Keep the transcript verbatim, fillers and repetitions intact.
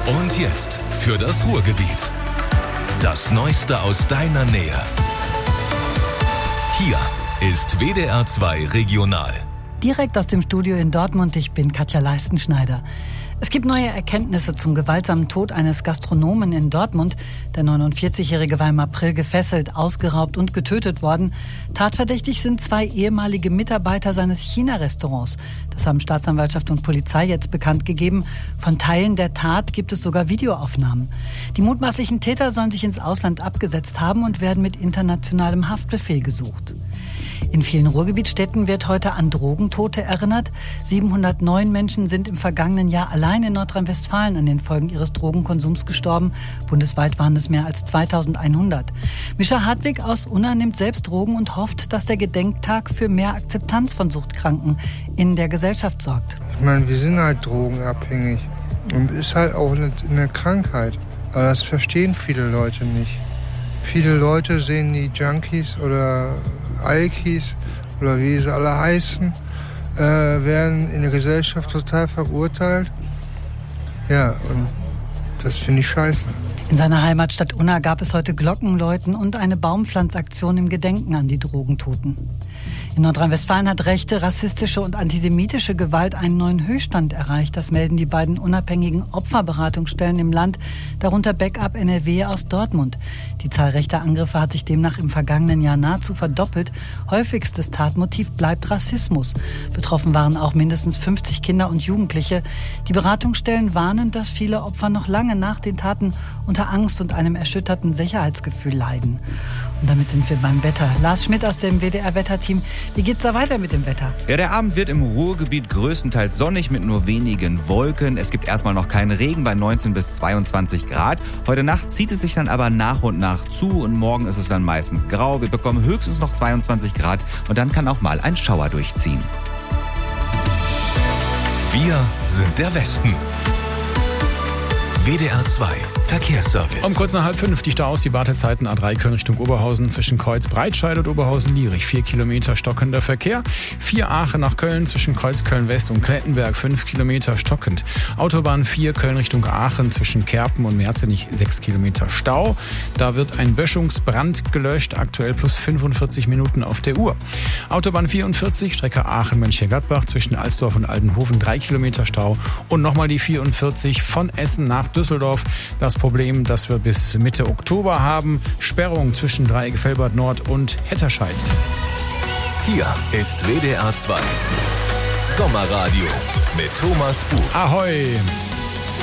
Und jetzt für das Ruhrgebiet. Das Neueste aus deiner Nähe. Hier ist W D R zwei Regional. Direkt aus dem Studio in Dortmund, ich bin Katja Leistenschneider. Es gibt neue Erkenntnisse zum gewaltsamen Tod eines Gastronomen in Dortmund. Der neunundvierzigjährige war im April gefesselt, ausgeraubt und getötet worden. Tatverdächtig sind zwei ehemalige Mitarbeiter seines China-Restaurants. Das haben Staatsanwaltschaft und Polizei jetzt bekannt gegeben. Von Teilen der Tat gibt es sogar Videoaufnahmen. Die mutmaßlichen Täter sollen sich ins Ausland abgesetzt haben und werden mit internationalem Haftbefehl gesucht. In vielen Ruhrgebietsstädten wird heute an Drogentote erinnert. siebenhundertneun Menschen sind im vergangenen Jahr allein in Nordrhein-Westfalen an den Folgen ihres Drogenkonsums gestorben. Bundesweit waren es mehr als zweitausendeinhundert. Mischa Hartwig aus Unna nimmt selbst Drogen und hofft, dass der Gedenktag für mehr Akzeptanz von Suchtkranken in der Gesellschaft sorgt. Ich meine, wir sind halt drogenabhängig und ist halt auch eine, eine Krankheit. Aber das verstehen viele Leute nicht. Viele Leute sehen die Junkies oder Alkis oder wie sie alle heißen, äh, werden in der Gesellschaft total verurteilt. Ja, und das finde ich scheiße. In seiner Heimatstadt Unna gab es heute Glockenläuten und eine Baumpflanzaktion im Gedenken an die Drogentoten. In Nordrhein-Westfalen hat rechte, rassistische und antisemitische Gewalt einen neuen Höchststand erreicht. Das melden die beiden unabhängigen Opferberatungsstellen im Land, darunter Backup N R W aus Dortmund. Die Zahl rechter Angriffe hat sich demnach im vergangenen Jahr nahezu verdoppelt. Häufigstes Tatmotiv bleibt Rassismus. Betroffen waren auch mindestens fünfzig Kinder und Jugendliche. Die Beratungsstellen warnen, dass viele Opfer noch lange nach den Taten unter Angst und einem erschütterten Sicherheitsgefühl leiden. Und damit sind wir beim Wetter. Lars Schmidt aus dem W D R-Wetterteam. Wie geht's da weiter mit dem Wetter? Ja, der Abend wird im Ruhrgebiet größtenteils sonnig mit nur wenigen Wolken. Es gibt erstmal noch keinen Regen bei neunzehn bis zweiundzwanzig Grad. Heute Nacht zieht es sich dann aber nach und nach zu und morgen ist es dann meistens grau. Wir bekommen höchstens noch zweiundzwanzig Grad und dann kann auch mal ein Schauer durchziehen. Wir sind der Westen. W D R zwei Verkehrsservice. Um kurz nach halb fünf die Staus, die Wartezeiten A drei Köln Richtung Oberhausen zwischen Kreuz Breitscheid und Oberhausen-Lierich. Vier Kilometer stockender Verkehr. Vier Aachen nach Köln zwischen Kreuz Köln-West und Klettenberg. Fünf Kilometer stockend. Autobahn vier Köln Richtung Aachen zwischen Kerpen und Merzenich. Sechs Kilometer Stau. Da wird ein Böschungsbrand gelöscht. Aktuell plus fünfundvierzig Minuten auf der Uhr. Autobahn vierundvierzig, Strecke Aachen-Mönchengladbach zwischen Alsdorf und Aldenhofen. Drei Kilometer Stau. Und nochmal die vierundvierzig von Essen nach Düsseldorf. Das Problem, das wir bis Mitte Oktober haben. Sperrung zwischen Dreieck-Velbert Nord und Hetterscheid. Hier ist W D R zwei Sommerradio mit Thomas Buch. Ahoi!